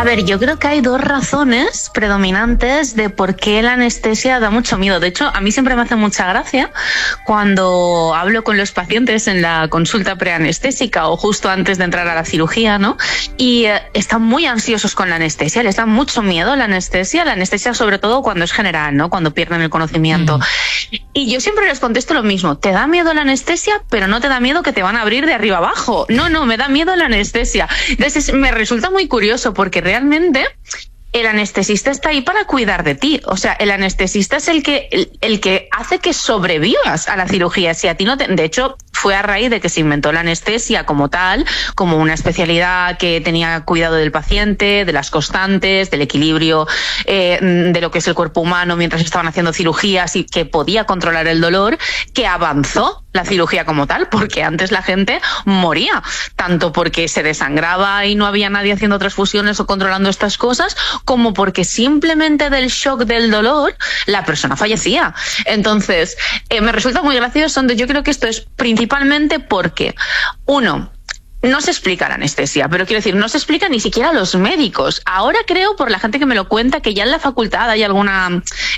A ver, yo creo que hay dos razones predominantes de por qué la anestesia da mucho miedo. De hecho, a mí siempre me hace mucha gracia cuando hablo con los pacientes en la consulta preanestésica o justo antes de entrar a la cirugía, ¿no? Y están muy ansiosos con la anestesia, les da mucho miedo la anestesia sobre todo cuando es general, ¿no? Cuando pierden el conocimiento. Y yo siempre les contesto lo mismo: te da miedo la anestesia, pero no te da miedo que te van a abrir de arriba abajo. No, me da miedo la anestesia. Entonces me resulta muy curioso porque realmente el anestesista está ahí para cuidar de ti. O sea, el anestesista es el que hace que sobrevivas a la cirugía. Si a ti no te... De hecho, fue a raíz de que se inventó la anestesia como tal, como una especialidad que tenía cuidado del paciente, de las constantes, del equilibrio de lo que es el cuerpo humano mientras estaban haciendo cirugías y que podía controlar el dolor, que avanzó la cirugía como tal, porque antes la gente moría, tanto porque se desangraba y no había nadie haciendo transfusiones o controlando estas cosas, como porque simplemente del shock del dolor la persona fallecía. Entonces, me resulta muy gracioso. Yo creo que esto es principalmente porque, uno, no se explica la anestesia, pero quiero decir, no se explica ni siquiera a los médicos. Ahora creo, por la gente que me lo cuenta, que ya en la facultad hay alguna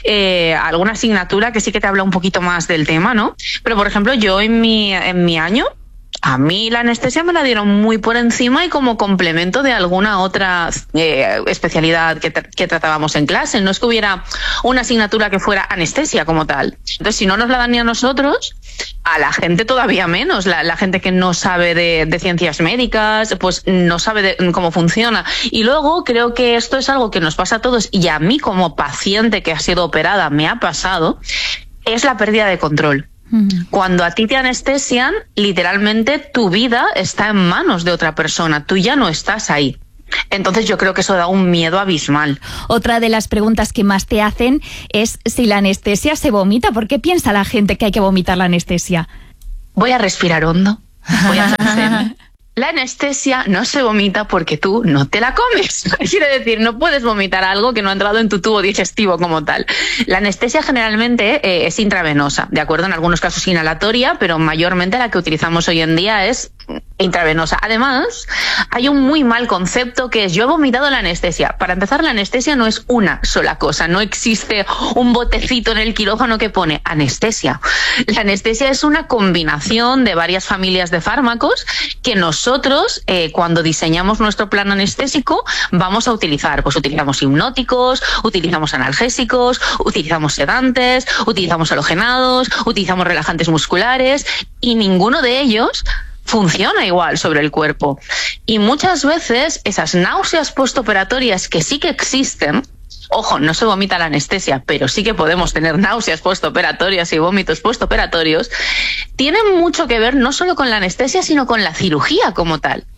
asignatura que sí que te habla un poquito más del tema, ¿no? Pero, por ejemplo, yo en mi año, a mí la anestesia me la dieron muy por encima y como complemento de alguna otra especialidad que tratábamos en clase. No es que hubiera una asignatura que fuera anestesia como tal. Entonces, si no nos la dan ni a nosotros, a la gente todavía menos. La gente que no sabe de ciencias médicas, pues no sabe cómo funciona. Y luego creo que esto es algo que nos pasa a todos, y a mí como paciente que ha sido operada me ha pasado, es la pérdida de control. Cuando a ti te anestesian, literalmente tu vida está en manos de otra persona, tú ya no estás ahí. Entonces yo creo que eso da un miedo abismal. Otra de las preguntas que más te hacen es si la anestesia se vomita. ¿Por qué piensa la gente que hay que vomitar la anestesia? Voy a respirar hondo, voy a hacer zen. La anestesia no se vomita porque tú no te la comes. Quiere decir, no puedes vomitar algo que no ha entrado en tu tubo digestivo como tal. La anestesia generalmente es intravenosa, de acuerdo, en algunos casos inhalatoria, pero mayormente la que utilizamos hoy en día es intravenosa. Además, hay un muy mal concepto que es: yo he vomitado la anestesia. Para empezar, la anestesia no es una sola cosa. No existe un botecito en el quirófano que pone anestesia. La anestesia es una combinación de varias familias de fármacos que nosotros, cuando diseñamos nuestro plan anestésico, vamos a utilizar. Pues utilizamos hipnóticos, utilizamos analgésicos, utilizamos sedantes, utilizamos halogenados, utilizamos relajantes musculares, y ninguno de ellos funciona igual sobre el cuerpo. Y muchas veces esas náuseas postoperatorias, que sí que existen, ojo, no se vomita la anestesia, pero sí que podemos tener náuseas postoperatorias y vómitos postoperatorios, tienen mucho que ver no solo con la anestesia, sino con la cirugía como tal.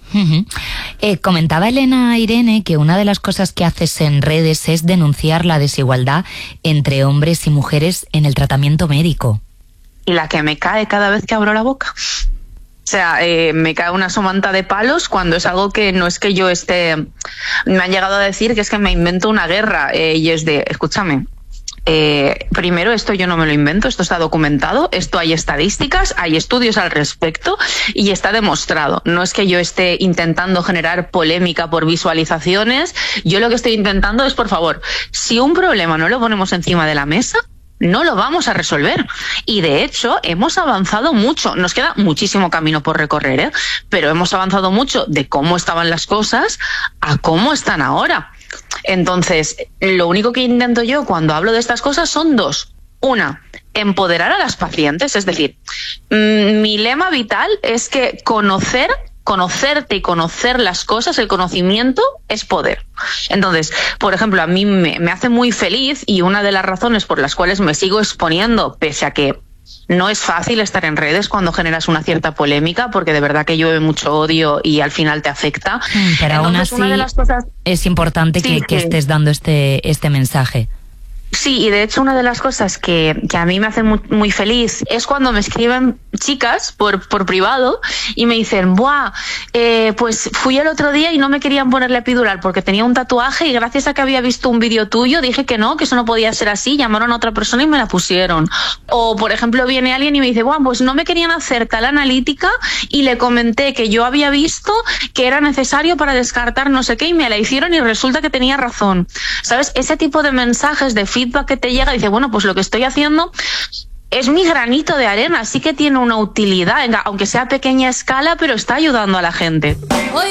Comentaba Elena Irene que una de las cosas que haces en redes es denunciar la desigualdad entre hombres y mujeres en el tratamiento médico. Y la que me cae cada vez que abro la boca. O sea, me cae una somanta de palos cuando es algo que no es que yo esté... Me han llegado a decir que es que me invento una guerra, y es de, escúchame, primero, esto yo no me lo invento, esto está documentado, esto hay estadísticas, hay estudios al respecto y está demostrado. No es que yo esté intentando generar polémica por visualizaciones. Yo lo que estoy intentando es, por favor, si un problema no lo ponemos encima de la mesa, no lo vamos a resolver. Y de hecho hemos avanzado mucho. Nos queda muchísimo camino por recorrer, pero hemos avanzado mucho de cómo estaban las cosas a cómo están ahora. Entonces, lo único que intento yo cuando hablo de estas cosas son dos. Una, empoderar a las pacientes. Es decir, mi lema vital es que conocerte y conocer las cosas, el conocimiento es poder. Entonces, por ejemplo, a mí me hace muy feliz, y una de las razones por las cuales me sigo exponiendo, pese a que no es fácil estar en redes cuando generas una cierta polémica, porque de verdad que llueve mucho odio y al final te afecta. Pero entonces, aún así, una de las cosas... es importante que estés dando este mensaje. Sí, y de hecho una de las cosas que a mí me hace muy, muy feliz es cuando me escriben chicas por privado y me dicen, ¡buah! Pues fui el otro día y no me querían poner la epidural porque tenía un tatuaje y gracias a que había visto un vídeo tuyo dije que eso no podía ser así, llamaron a otra persona y me la pusieron. O, por ejemplo, viene alguien y me dice, ¡buah! Pues no me querían hacer tal analítica y le comenté que yo había visto que era necesario para descartar no sé qué y me la hicieron y resulta que tenía razón. ¿Sabes? Ese tipo de mensajes de feedback que te llega y dice, bueno, pues lo que estoy haciendo es mi granito de arena, sí que tiene una utilidad, aunque sea a pequeña escala, pero está ayudando a la gente.